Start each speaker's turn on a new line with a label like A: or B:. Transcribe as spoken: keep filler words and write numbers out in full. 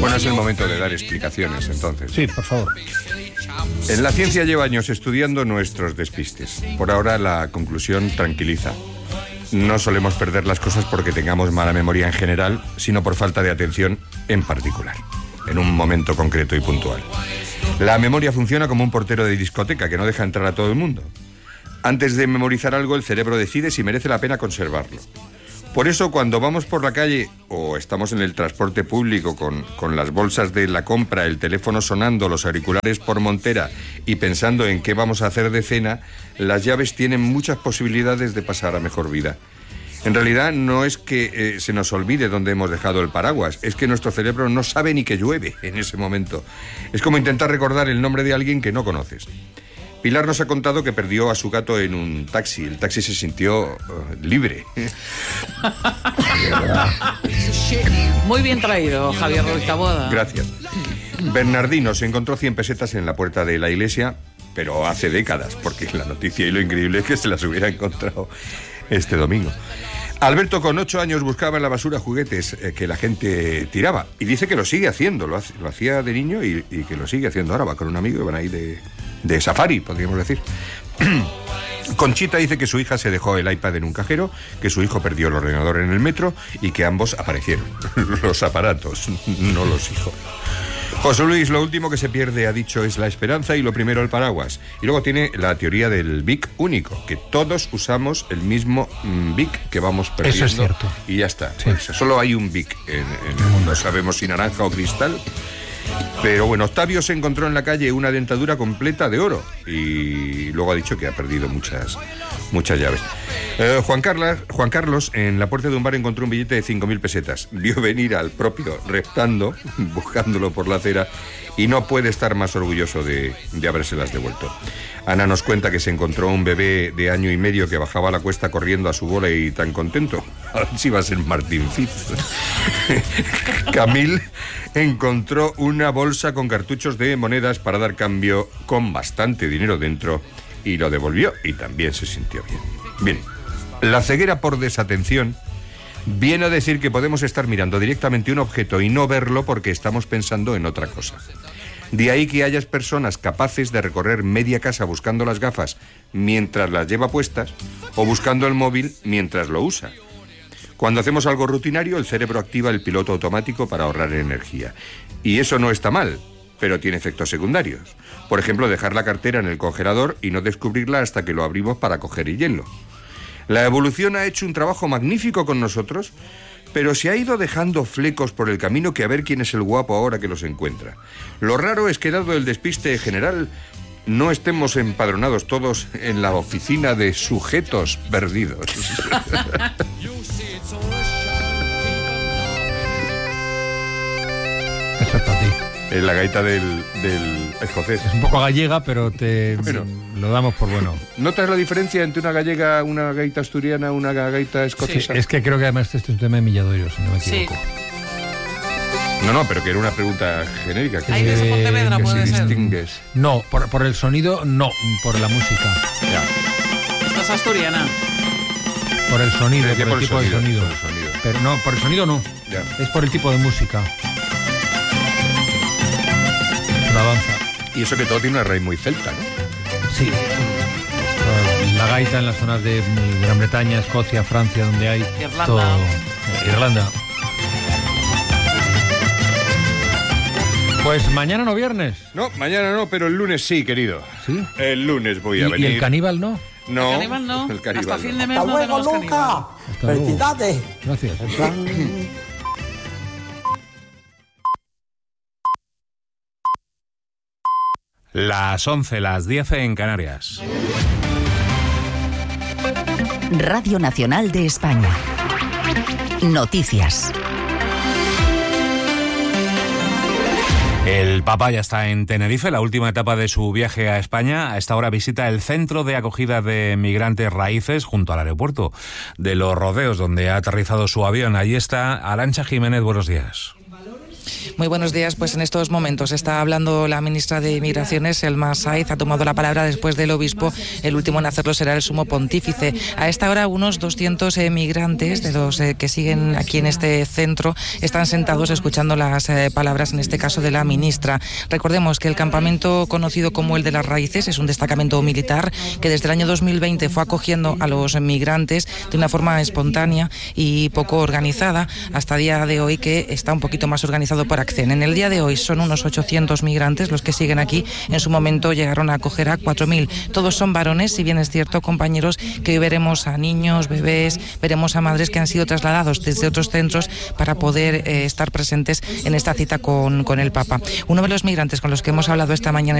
A: Bueno, es el momento de dar explicaciones, entonces.
B: Sí, por favor.
A: En la ciencia lleva años estudiando nuestros despistes. Por ahora la conclusión tranquiliza. No solemos perder las cosas porque tengamos mala memoria en general, sino por falta de atención en particular, en un momento concreto y puntual. La memoria funciona como un portero de discoteca que no deja entrar a todo el mundo. Antes de memorizar algo, el cerebro decide si merece la pena conservarlo. Por eso, cuando vamos por la calle o estamos en el transporte público con, con las bolsas de la compra, el teléfono sonando, los auriculares por montera y pensando en qué vamos a hacer de cena, las llaves tienen muchas posibilidades de pasar a mejor vida. En realidad no es que eh, se nos olvide dónde hemos dejado el paraguas, es que nuestro cerebro no sabe ni que llueve en ese momento. Es como intentar recordar el nombre de alguien que no conoces. Pilar nos ha contado que perdió a su gato en un taxi. El taxi se sintió uh, libre.
C: Muy bien traído, Javier Ruiz Taboada.
A: Gracias. Bernardino se encontró cien pesetas en la puerta de la iglesia, pero hace décadas, porque la noticia y lo increíble es que se las hubiera encontrado este domingo. Alberto, con ocho años, buscaba en la basura juguetes eh, que la gente tiraba. Y dice que lo sigue haciendo. Lo, hace, lo hacía de niño y, y que lo sigue haciendo ahora. Va con un amigo y van ahí de, de safari, podríamos decir. Conchita dice que su hija se dejó el iPad en un cajero, que su hijo perdió el ordenador en el metro y que ambos aparecieron. Los aparatos, no los hijos. José Luis, lo último que se pierde, ha dicho, es la esperanza y lo primero el paraguas. Y luego tiene la teoría del Bic único, que todos usamos el mismo mm, Bic que vamos perdiendo.
B: Eso es cierto.
A: Y ya está.
B: Sí.
A: Pues solo hay un Bic en, en el mundo. No sabemos si naranja o cristal. Pero bueno, Octavio se encontró en la calle una dentadura completa de oro y luego ha dicho que ha perdido muchas, muchas llaves. Eh, Juan Carlos, Juan Carlos en la puerta de un bar encontró un billete de cinco mil pesetas. Vio venir al propio reptando, buscándolo por la acera, y no puede estar más orgulloso de, de habérselas devuelto. Ana nos cuenta que se encontró un bebé de año y medio que bajaba la cuesta corriendo a su bola y tan contento. A ver si va a ser Martín Fitz. Camil encontró una bolsa con cartuchos de monedas para dar cambio con bastante dinero dentro y lo devolvió y también se sintió bien. Bien, la ceguera por desatención viene a decir que podemos estar mirando directamente un objeto y no verlo porque estamos pensando en otra cosa. De ahí que hayas personas capaces de recorrer media casa buscando las gafas mientras las lleva puestas o buscando el móvil mientras lo usa. Cuando hacemos algo rutinario, el cerebro activa el piloto automático para ahorrar energía. Y eso no está mal, pero tiene efectos secundarios. Por ejemplo, dejar la cartera en el congelador y no descubrirla hasta que lo abrimos para coger hielo. La evolución ha hecho un trabajo magnífico con nosotros, pero se ha ido dejando flecos por el camino que a ver quién es el guapo ahora que los encuentra. Lo raro es que, dado el despiste general, no estemos empadronados todos en la oficina de sujetos perdidos.
B: Eso es para ti.
A: En la gaita del, del escocés.
B: Es un poco gallega, pero te
A: Bueno.
B: lo damos por bueno.
A: ¿Notas la diferencia entre una gallega, una gaita asturiana, una gaita escocesa?
B: Sí, es que creo que además este es un tema de Milladoiro, si no me
C: Sí.
B: equivoco.
A: No, no, pero que era una pregunta genérica. Que
C: Ahí
A: se,
C: desde Pontevedra
A: que
C: puede
A: se
C: ser.
A: distingues.
B: No, por, por el sonido, no. Por la música.
A: Ya.
C: Esta es asturiana.
B: Por el sonido,
A: Decía
B: por el tipo de sonido.
A: por el sonido.
B: Pero no, por el sonido no.
A: Ya.
B: Es por el tipo de música. La danza.
A: Y eso que todo tiene una raíz muy celta, ¿no?
B: Sí. La gaita en las zonas de Gran Bretaña, Escocia, Francia, donde hay
C: Irlanda.
B: todo. Eh, Irlanda. Pues mañana no viernes.
A: No, mañana no, pero el lunes sí, querido.
B: ¿Sí?
A: El lunes voy
B: ¿Y,
A: a
B: y
A: venir.
B: el caníbal no?
A: No,
C: El caníbal no.
A: el caníbal
C: Hasta fin
A: no.
C: de mes
D: Hasta
C: no
D: luego,
C: tenemos
D: Luca.
C: caníbal.
B: Hasta luego.
D: Felicidades.
B: Gracias.
E: Las once, las diez en Canarias.
F: Radio Nacional de España. Noticias.
E: El Papa ya está en Tenerife, la última etapa de su viaje a España. A esta hora visita el centro de acogida de migrantes Raíces, junto al aeropuerto de Los Rodeos, donde ha aterrizado su avión. Allí está Arantxa Jiménez, buenos días.
D: Muy buenos días. Pues en estos momentos está hablando la ministra de Migraciones, Elma Saiz, ha tomado la palabra después del obispo. El último en hacerlo será el sumo pontífice. A esta hora unos doscientos eh, migrantes de los eh, que siguen aquí en este centro están sentados escuchando las eh, palabras, en este caso de la ministra. Recordemos que el campamento conocido como el de las Raíces es un destacamento militar que desde el año dos mil veinte fue acogiendo a los migrantes de una forma espontánea y poco organizada, hasta el día de hoy que está un poquito más organizado por Accen. En el día de hoy son unos ochocientos migrantes los que siguen aquí. En su momento llegaron a acoger a cuatro mil. Todos son varones, si bien es cierto, compañeros, que hoy veremos a niños, bebés, veremos a madres que han sido trasladados desde otros centros para poder eh, estar presentes en esta cita con, con el Papa. Uno de los migrantes con los que hemos hablado esta mañana